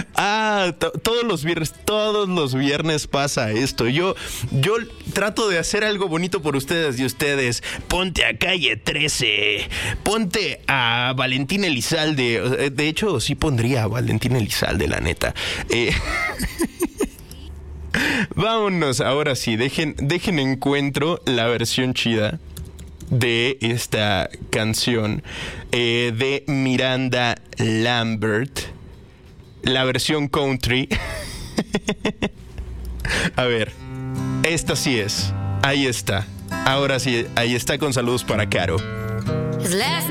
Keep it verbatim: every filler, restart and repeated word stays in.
Ah, to- todos los viernes, todos los viernes pasa esto. Yo, yo trato de hacer algo bonito por ustedes y ustedes. Ponte a Calle trece, ponte a Valentín Elizalde. De hecho, sí pondría a Valentín Elizalde, la neta. Eh... Vámonos, ahora sí, dejen, dejen encuentro la versión chida de esta canción eh, de Miranda Lambert, la versión country. A ver, esta sí es, ahí está, ahora sí, ahí está con saludos para Caro. His last